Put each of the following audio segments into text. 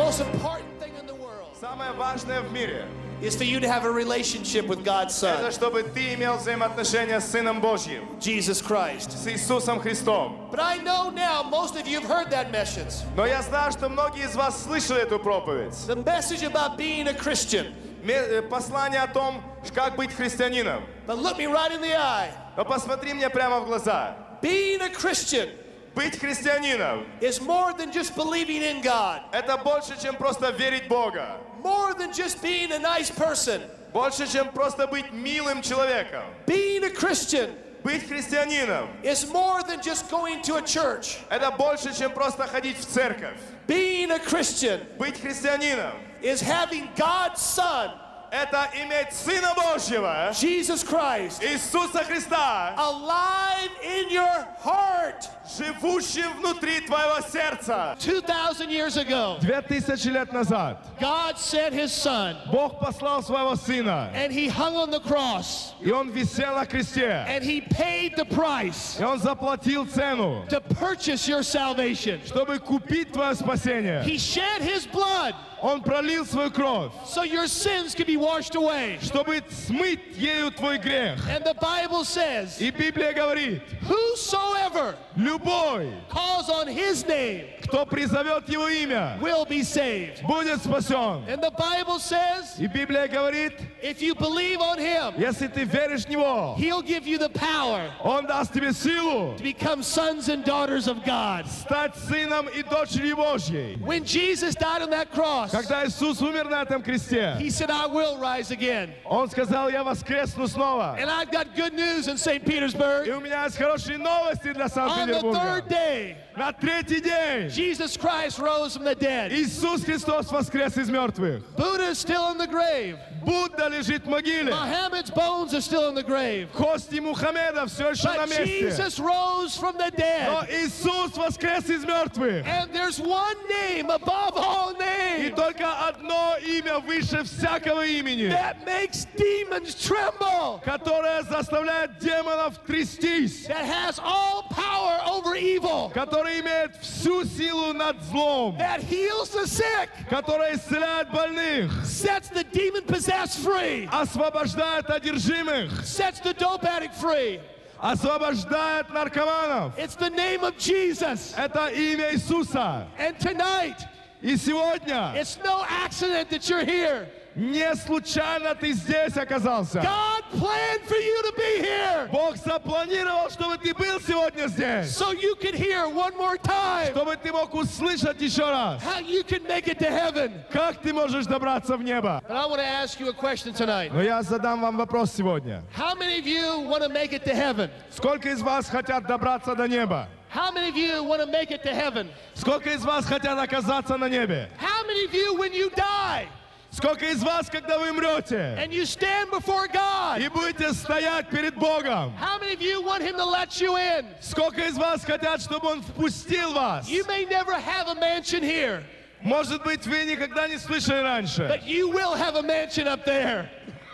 most important thing in the world Самое важное в мире is for you to have a relationship with God's это Son, чтобы ты имел взаимоотношения с Сыном Божьим, Jesus Christ. с Иисусом Христом. But I know now most of you have heard that message. Но я знаю, что многие из вас слышали эту проповедь. The message about being a Christian. Послание о том, как быть христианином. But look me right in the eye. Но посмотри мне прямо в глаза. Being a Christian Быть христианином is more than just believing in God. это больше, чем просто верить в Бога. More than just being a nice person. Больше, чем просто быть милым человеком. Being a Christian Быть христианином is more than just going to a church. это больше, чем просто ходить в церковь. Being a Christian Быть христианином is having God's Son, это иметь Сына Божьего, Jesus Christ, Иисуса Христа, alive in your heart. живущим внутри твоего сердца. 2,000 years ago, 2000 лет назад God sent His Son, Бог послал своего Сына, and He hung on the cross, и Он висел на кресте, and He paid the price и Он заплатил цену, to purchase your salvation. чтобы купить твое спасение. He shed His blood Он пролил свою кровь, so your sins could be washed away. чтобы смыть ею твой грех. And the Bible says, И Библия говорит, whosoever любой, calls on His name кто призовет Его имя, will be saved. будет спасен. And the Bible says, И Библия говорит, if you believe on Him, если ты веришь в Него, He'll give you the power Он даст тебе силу to become sons and daughters of God. стать сыном и дочерью Божьей. When Jesus died on that cross, Когда Иисус умер на этом кресте, He said, I will rise again. Он сказал, я воскресну снова. And I've got good news in St. И Petersburg. у меня есть хорошие новости для On the Санкт-Петербурга. third day, На третий день Jesus Christ rose from the dead. Иисус Христос воскрес из мертвых. Buddha is still in the grave. Будда лежит в могиле. Muhammad's bones are still in the grave. Кости Мухаммеда все еще на But месте. Jesus rose from the Но dead. Иисус воскрес из мертвых. And there's one name above all И names только одно имя выше всякого имени, that makes demons tremble, которое заставляет демонов трястись, that has all power over evil, которое имеет всю силу над злом, that heals the sick, которое исцеляет больных, sets the demon-possessed free, освобождает одержимых, sets the dope addict free. освобождает наркоманов. It's the name of Jesus. Это имя Иисуса. And tonight, И сегодня it's no accident that you're here. не случайно ты здесь оказался. God planned for you to be here Бог запланировал, чтобы ты был сегодня здесь, so you can hear one more time чтобы ты мог услышать еще раз, how you can make it to heaven. как ты можешь добраться в небо. And I want to ask you a question tonight. Но я задам вам вопрос сегодня. How many of you want to make it to heaven? Сколько из вас хотят добраться до неба? How many of you want to make it to heaven? Сколько из вас хотят оказаться на небе? How many of you, when you die Сколько из вас, когда вы умрете and you stand before God, и будете стоять перед Богом? how many of you want Him to let you in? Сколько из вас хотят, чтобы Он впустил вас? You may never have a mansion here, Может быть, вы никогда не слышали раньше, but you will have a mansion up there.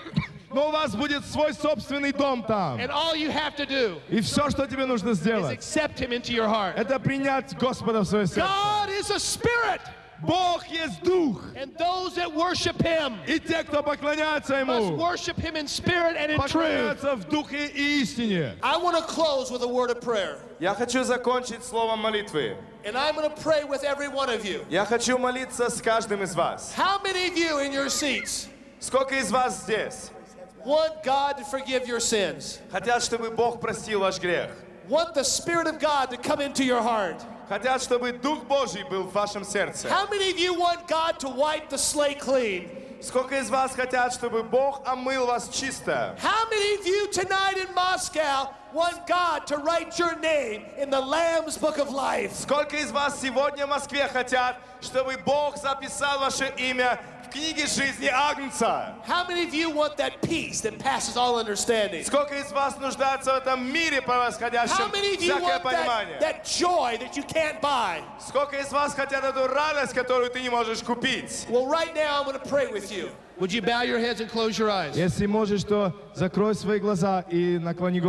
но у вас будет свой собственный дом там. And all you have to do И все, что тебе нужно is сделать, accept Him into your heart. это принять Господа в свое сердце. God is a spirit, Бог есть Дух, and those that worship Him и те, кто поклоняется must Ему, worship Him in spirit and in truth. поклоняются в Духе и истине. I want to close with a word of prayer, Я хочу закончить словом молитвы. and I'm going to pray with every one of you. Я хочу молиться с каждым из вас. How many of you in your seats Сколько из вас здесь want God to forgive your sins? хотят, чтобы Бог простил ваш грех? Want the Spirit of God to come into your heart? Хотят, чтобы Дух Божий был в вашем сердце? How many of you want God to wipe the slate clean? Сколько из вас хотят, чтобы Бог омыл вас чисто? How many of you tonight in Moscow want God to write your name in the Lamb's Book of Life? Сколько из вас сегодня в Москве хотят, чтобы Бог записал ваше имя в книге жизни Агнца? How many of you want that peace that passes all understanding? Сколько из вас нуждаются в этом мире How превосходящем many of you всякое want понимание? that joy that you can't buy? Сколько из вас хотят эту радость, которую ты не можешь купить? Well, right now I'm going to pray with you. Would you bow your heads and close your eyes? Если можешь, то закрой свои глаза и наклони голову.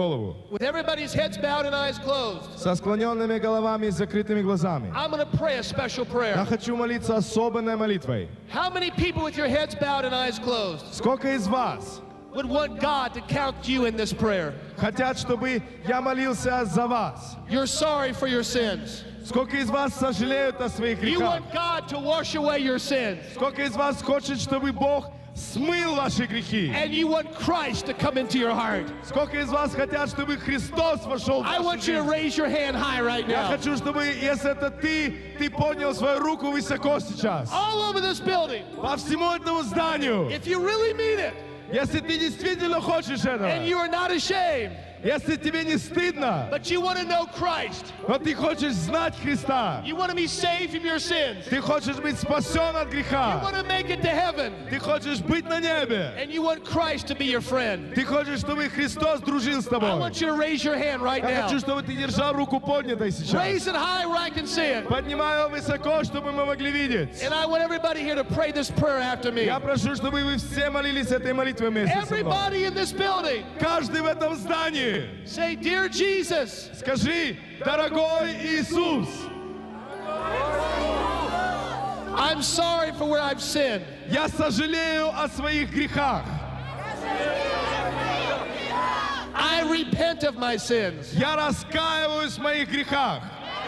With everybody's heads bowed and eyes closed, Со склоненными головами и закрытыми глазами. I'm going to pray a special Я prayer. хочу молиться особенной молитвой. How many people with your heads bowed and eyes closed Сколько из вас would want God to count you in this prayer? хотят, чтобы я молился за вас? You're sorry for your sins. Сколько из вас сожалеют о своих You грехах? want God to wash away your sins. Сколько из вас хочет, чтобы Бог смыл ваши грехи? And you want Christ to come into your heart. Сколько из вас хотят, чтобы Христос вошел в I вашу want you to жизнь? raise your hand high right Я now. хочу, чтобы, если это ты поднял свою руку высоко сейчас. All over this building. По всему этому зданию. If you really mean it Если ты действительно хочешь and этого, you are not ashamed, если тебе не стыдно, but you want to know Christ, но ты хочешь знать Христа, you want to be saved from your sins, ты хочешь быть спасен от you греха, want to make it to heaven, ты хочешь быть на небе, and you want Christ to be your friend, ты хочешь, чтобы Христос дружил с I тобой. want you to raise your hand right Я now. хочу, чтобы ты держал руку поднятой сейчас. Raise it high where I can see it. Поднимай ее высоко, чтобы мы могли видеть. And I want everybody here to pray this prayer after me. Я прошу, чтобы вы все молились этой молитвой вместе со мной. Everybody in this building, Каждый в этом здании. say, Dear Jesus, Скажи, дорогой Иисус, I'm sorry for where I've sinned. я сожалею о своих грехах. I repent of my sins. Я раскаиваюсь в моих грехах.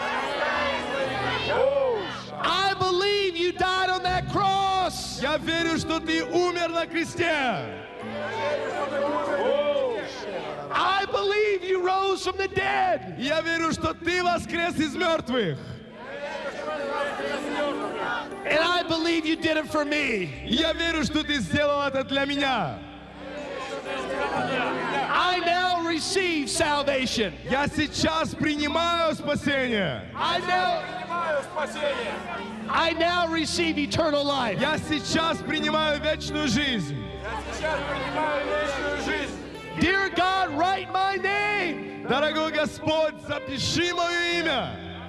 I believe you died on that cross. Я верю, что ты умер на кресте. I believe you rose from the dead. Я верю, что ты воскрес из мертвых. And I believe you did it for me. Я верю, что ты сделал это для меня. I now receive salvation. Я сейчас принимаю спасение. I now receive eternal life. Я сейчас принимаю вечную жизнь. Dear God, write my name Дорогой Господь, запиши мое имя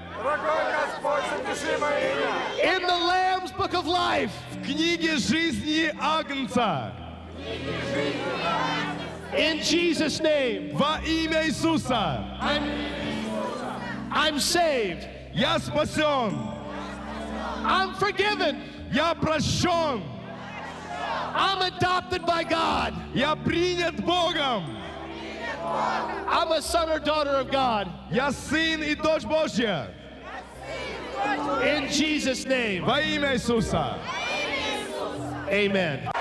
in the Lamb's Book of Life. в книге жизни Агнца. In Jesus' name, Во имя Иисуса. I'm saved. Я спасен. I'm forgiven. Я прощен. I'm adopted by God. Я принят Богом. I'm a son or daughter of God. Я сын и дочь Божья. In Jesus' name, Во имя Иисуса. amen.